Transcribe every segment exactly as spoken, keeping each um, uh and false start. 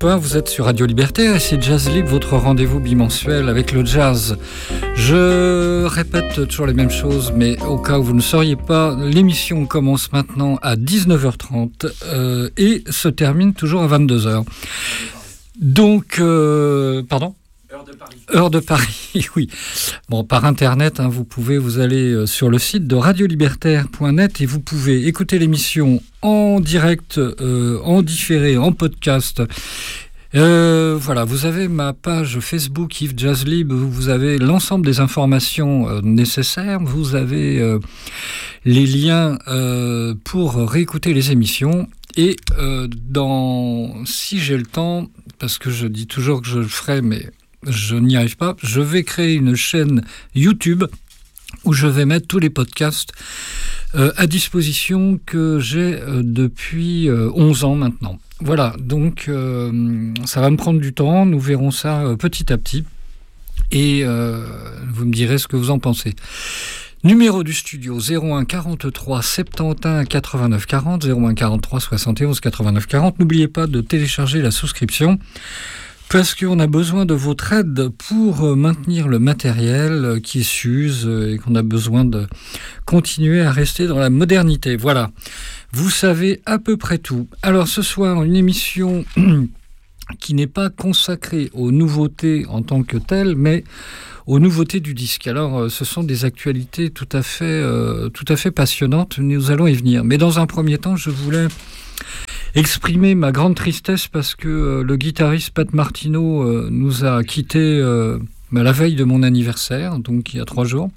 point, vous êtes sur Radio Libertaire et c'est Jazz Libre, votre rendez-vous bimensuel avec le jazz. Je répète toujours les mêmes choses, mais au cas où vous ne sauriez pas, l'émission commence maintenant à dix-neuf heures trente euh, et se termine toujours à vingt-deux heures. Donc, euh, pardon ? Heure de Paris. Heure de Paris, oui. Bon, par Internet, hein, vous pouvez, vous allez sur le site de radio libertaire point net et vous pouvez écouter l'émission en direct, euh, en différé, en podcast. Euh, voilà, vous avez ma page Facebook Yves Jazz Libre, vous avez l'ensemble des informations euh, nécessaires, vous avez euh, les liens euh, pour réécouter les émissions. Et euh, dans, si j'ai le temps, parce que je dis toujours que je le ferai, mais je n'y arrive pas, je vais créer une chaîne YouTube où je vais mettre tous les podcasts euh, à disposition que j'ai euh, depuis euh, onze ans maintenant. Voilà, donc euh, ça va me prendre du temps, nous verrons ça euh, petit à petit et euh, vous me direz ce que vous en pensez. Numéro du studio zéro un quarante-trois soixante-et-onze quatre-vingt-neuf quarante, zéro un quarante-trois soixante et onze quatre-vingt-neuf quarante. N'oubliez pas de télécharger la souscription parce qu'on a besoin de votre aide pour maintenir le matériel qui s'use et qu'on a besoin de continuer à rester dans la modernité. Voilà, vous savez à peu près tout. Alors ce soir, une émission qui n'est pas consacrée aux nouveautés en tant que telles, mais aux nouveautés du disque. Alors, ce sont des actualités tout à fait, euh, tout à fait passionnantes. Nous allons y venir. Mais dans un premier temps, je voulais exprimer ma grande tristesse parce que euh, le guitariste Pat Martino euh, nous a quittés euh, à la veille de mon anniversaire, donc il y a trois jours.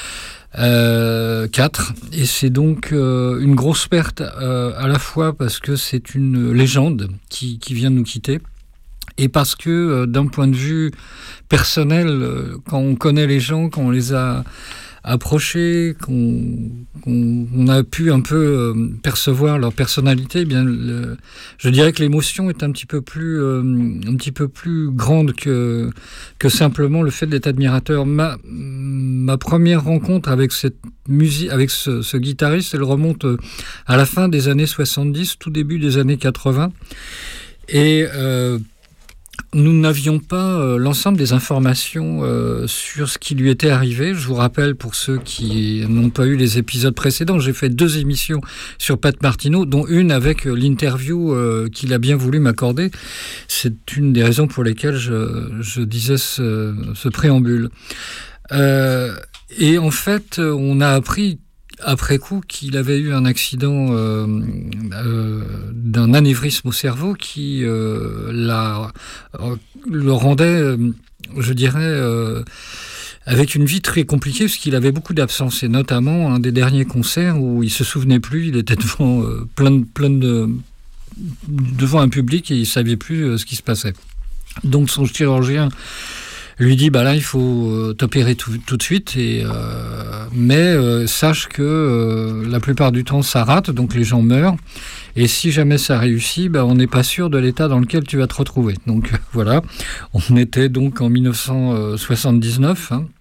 Euh, quatre. Et c'est donc euh, une grosse perte euh, à la fois parce que c'est une légende qui, qui vient de nous quitter. Et parce que, euh, d'un point de vue personnel, euh, quand on connaît les gens, quand on les a approchés, qu'on, qu'on on a pu un peu euh, percevoir leur personnalité, eh bien, le, je dirais que l'émotion est un petit peu plus, euh, un petit peu plus grande que, que simplement le fait d'être admirateur. Ma, ma première rencontre avec cette musique, avec ce, ce guitariste, elle remonte à la fin des années soixante-dix, tout début des années quatre-vingts. Et euh, nous n'avions pas euh, l'ensemble des informations euh, sur ce qui lui était arrivé. Je vous rappelle, pour ceux qui n'ont pas eu les épisodes précédents, j'ai fait deux émissions sur Pat Martino, dont une avec euh, l'interview euh, qu'il a bien voulu m'accorder. C'est une des raisons pour lesquelles je, je disais ce, ce préambule. Euh, et en fait, on a appris après coup qu'il avait eu un accident euh, euh, d'un anévrisme au cerveau qui euh, l'a, euh, le rendait, euh, je dirais, euh, avec une vie très compliquée parce qu'il avait beaucoup d'absences et notamment un des derniers concerts où il se souvenait plus, il était devant euh, plein de, plein de devant un public et il savait plus euh, ce qui se passait. Donc son chirurgien lui dit bah là il faut t'opérer tout, tout de suite et euh, mais euh, sache que euh, la plupart du temps ça rate, donc les gens meurent et si jamais ça réussit, bah on n'est pas sûr de l'état dans lequel tu vas te retrouver. Donc euh, voilà, on était donc en dix-neuf cent soixante-dix-neuf hein,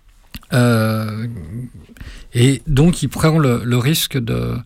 euh, et donc il prend le, le risque de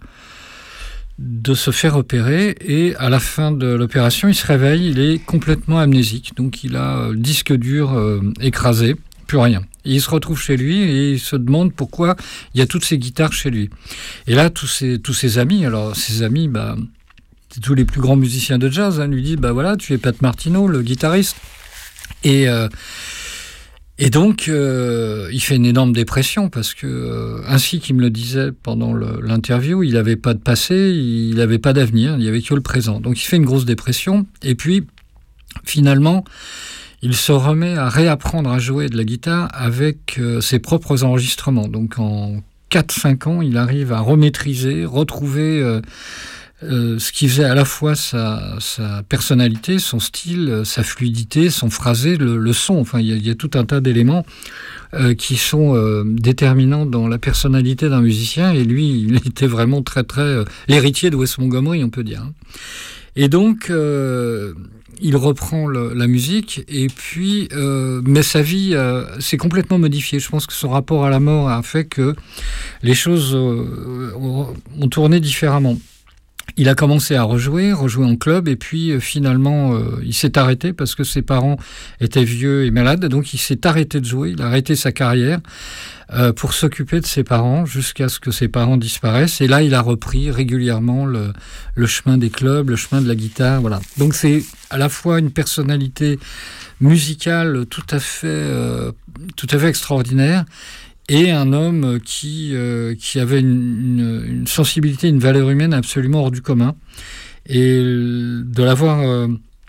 de se faire opérer et à la fin de l'opération, il se réveille, il est complètement amnésique. Donc il a le disque dur euh, écrasé, plus rien. Et il se retrouve chez lui et il se demande pourquoi il y a toutes ces guitares chez lui. Et là, tous ses, tous ses amis, alors ses amis, bah, c'est tous les plus grands musiciens de jazz, hein, lui disent, bah voilà, tu es Pat Martino, le guitariste. Et... Euh, Et donc, euh, il fait une énorme dépression parce que, euh, ainsi qu'il me le disait pendant le, l'interview, il n'avait pas de passé, il n'avait pas d'avenir, il n'y avait que le présent. Donc, il fait une grosse dépression et puis, finalement, il se remet à réapprendre à jouer de la guitare avec euh, ses propres enregistrements. Donc, en quatre cinq ans, il arrive à remaîtriser, retrouver... Euh, Euh, ce qui faisait à la fois sa, sa personnalité, son style, sa fluidité, son phrasé, le, le son. Enfin, il y, y a tout un tas d'éléments euh, qui sont euh, déterminants dans la personnalité d'un musicien. Et lui, il était vraiment très, très... Euh, l'héritier de Wes Montgomery, on peut dire. Et donc, euh, il reprend le, la musique, et puis... Euh, mais sa vie euh, s'est complètement modifiée. Je pense que son rapport à la mort a fait que les choses euh, ont, ont tourné différemment. Il a commencé à rejouer, rejouer en club, et puis euh, finalement, euh, il s'est arrêté parce que ses parents étaient vieux et malades, donc il s'est arrêté de jouer, il a arrêté sa carrière euh, pour s'occuper de ses parents jusqu'à ce que ses parents disparaissent. Et là, il a repris régulièrement le, le chemin des clubs, le chemin de la guitare, voilà. Donc c'est à la fois une personnalité musicale tout à fait, euh, tout à fait extraordinaire, et un homme qui, euh, qui avait une, une, une sensibilité, une valeur humaine absolument hors du commun. Et de l'avoir euh,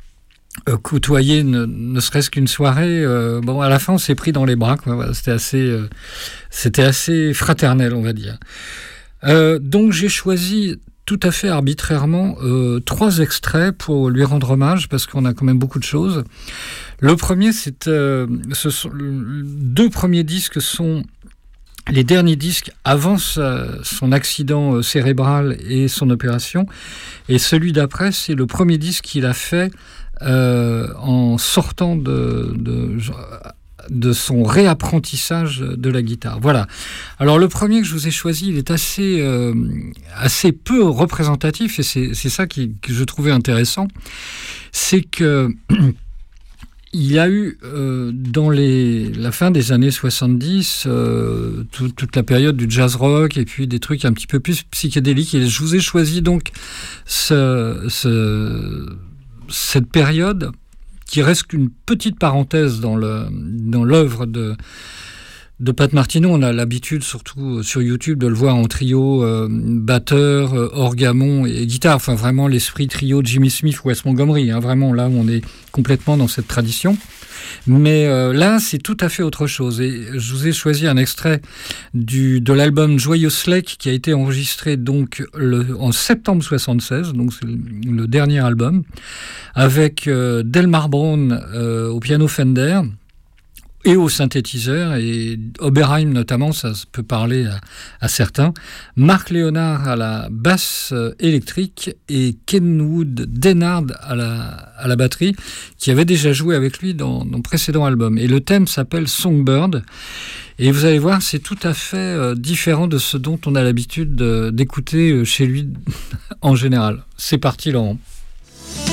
côtoyé, ne, ne serait-ce qu'une soirée, euh, bon, à la fin, on s'est pris dans les bras, quoi. Voilà, c'était assez, euh, c'était assez fraternel, on va dire. Euh, donc, j'ai choisi tout à fait arbitrairement euh, trois extraits pour lui rendre hommage, parce qu'on a quand même beaucoup de choses. Le premier, c'est... Euh, ce sont, deux premiers disques sont les derniers disques avant sa, son accident cérébral et son opération. Et celui d'après, c'est le premier disque qu'il a fait euh, en sortant de, de, de son réapprentissage de la guitare. Voilà. Alors le premier que je vous ai choisi, il est assez, euh, assez peu représentatif, et c'est, c'est ça qui, que je trouvais intéressant. C'est que... Il y a eu, euh, dans les, la fin des années soixante-dix, euh, tout, toute la période du jazz rock et puis des trucs un petit peu plus psychédéliques. Et je vous ai choisi donc ce, ce, cette période qui reste qu'une petite parenthèse dans, le, dans l'œuvre de, de Pat Martino. On a l'habitude, surtout sur YouTube, de le voir en trio, euh, batteur, euh, orgamon et guitare. Enfin, vraiment l'esprit trio de Jimmy Smith ou Wes Montgomery. Hein, vraiment, là, on est complètement dans cette tradition. Mais euh, là, c'est tout à fait autre chose. Et je vous ai choisi un extrait du, de l'album Joyous Lake qui a été enregistré donc le, en septembre soixante-seize, donc c'est le, le dernier album, avec euh, Delmar Brown euh, au piano Fender et au synthétiseur, et Oberheim notamment, ça peut parler à, à certains, Mark Leonard à la basse euh, électrique et Kenwood Dennard à la, à la batterie, qui avait déjà joué avec lui dans, dans le précédent album. Et le thème s'appelle Songbird, et vous allez voir, c'est tout à fait euh, différent de ce dont on a l'habitude de, d'écouter chez lui en général. C'est parti, Laurent.